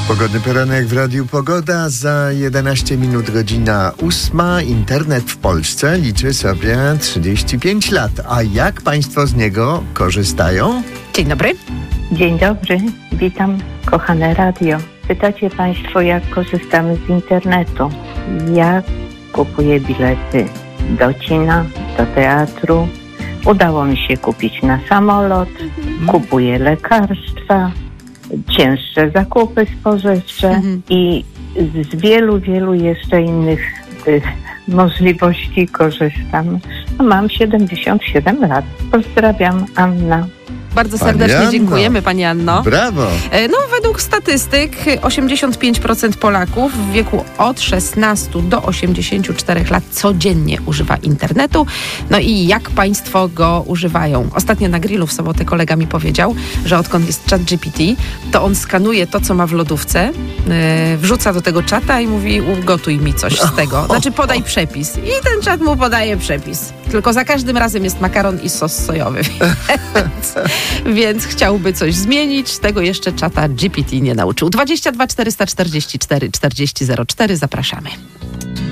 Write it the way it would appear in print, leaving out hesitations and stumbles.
Pogodny poranek w Radiu Pogoda. Za 11 minut godzina 8. Internet w Polsce liczy sobie 35 lat. A jak państwo z niego korzystają? Dzień dobry. Dzień dobry, witam kochane radio. Pytacie państwo, jak korzystamy z internetu. Ja kupuję bilety do kina, do teatru. Udało mi się kupić na samolot. Kupuję lekarstwa, cięższe zakupy spożywcze i z wielu jeszcze innych możliwości korzystam. Mam 77 lat. Pozdrawiam, Anna. Bardzo serdecznie dziękujemy, Pani Anno. Brawo! No, według statystyk 85% Polaków w wieku od 16 do 84 lat codziennie używa internetu. No i jak Państwo go używają? Ostatnio na grillu w sobotę kolega mi powiedział, że odkąd jest ChatGPT, to on skanuje to, co ma w lodówce, wrzuca do tego czata i mówi: ugotuj mi coś z tego. Znaczy podaj przepis. I ten czat mu podaje przepis. Tylko za każdym razem jest makaron i sos sojowy. Więc chciałby coś zmienić. Tego jeszcze czata GPT nie nauczył. 22 444 40 04. Zapraszamy.